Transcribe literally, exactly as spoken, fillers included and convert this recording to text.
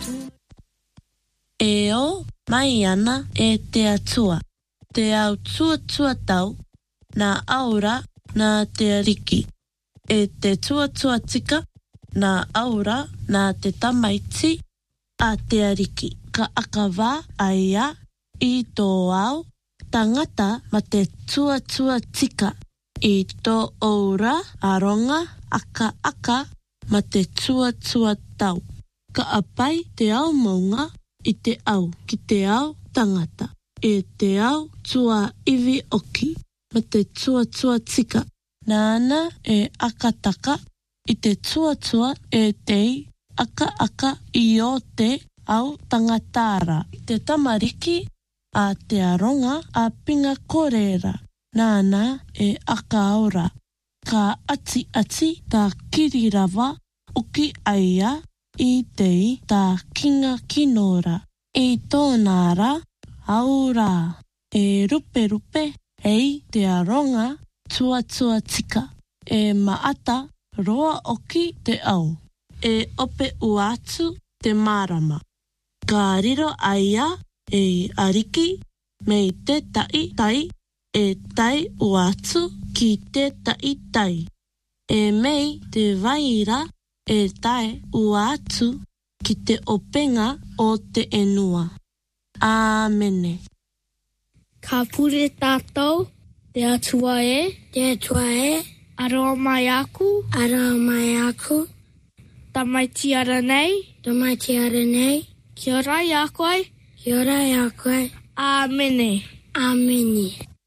E o mai ana e te atua. Te au tua tua tau, na aura na te ariki. E te tua tua tika, na aura na te tamaiti a te ariki. Ka akawā aia i tō au tangata ma te tua tua tika. I tō aura aronga aka aka ma te tua tua tau. Ka apai te au maunga i te au ki te au tangata. E te au tua iwi oki ma te tua tua tika. Nāna e akataka i te tua tua e tei aka aka i o te au tangatara. Te tamariki a te aronga a pinga korera. Nāna e aka aura. Ka ati ati ta kirirawa uki aia i tei ta kinga kinora. I tōnara aura e rupe rupe ei te aronga tua tua tika. E maata roa oki te au. E ope uatu te marama. Ka riro aia e ariki mei te tai tai e tai uatu ki te tai tai. E mei te vaira e tai uatu ki te openga o te enua. Āmene. Ka pure tātou, te atua e, te atua e, aroa mai aku, aroa mai aku, tamaiti ara nei, tamaiti ara nei, kia rai a koe, kia rai a koe, āmene. Āmene.